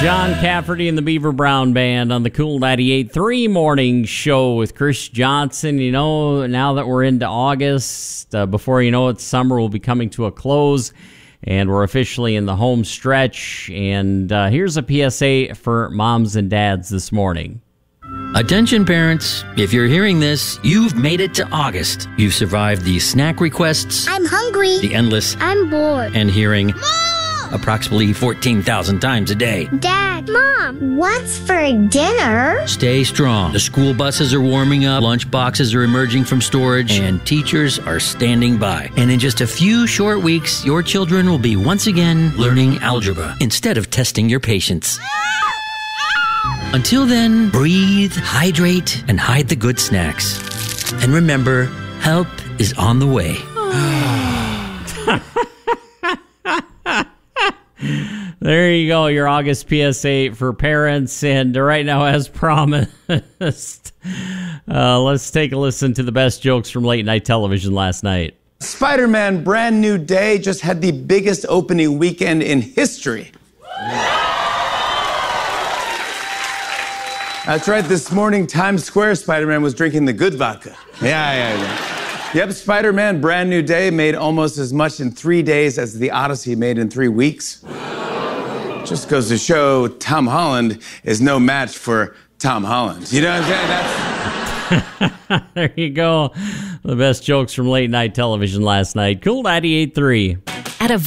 John Cafferty and the Beaver Brown Band on the Cool 98.3 morning show with Chris Johnson. You know, now that we're into August, before you know it, summer will be coming to a close, and we're officially in the home stretch. And here's a PSA for moms and dads this morning. Attention parents, if you're hearing this, you've made it to August. You've survived the snack requests, I'm hungry. the endless, I'm bored. and hearing Mom! approximately 14,000 times a day. Dad, Mom, what's for dinner? Stay strong. The school buses are warming up, lunch boxes are emerging from storage, and teachers are standing by. And in just a few short weeks, your children will be once again learning algebra instead of testing your patience. Until then, breathe, hydrate, and hide the good snacks. And remember, help is on the way. There you go, your August PSA for parents. And right now, as promised, let's take a listen to the best jokes from late night television last night. Spider-Man Brand New Day just had the biggest opening weekend in history. That's right, this morning, Times Square, Spider-Man was drinking the good vodka. Yeah. Yep, Spider-Man Brand New Day made almost as much in 3 days as The Odyssey made in 3 weeks. Just goes to show Tom Holland is no match for Tom Holland. You know what I'm saying? There you go. The best jokes from late night television last night. Cool 98.3.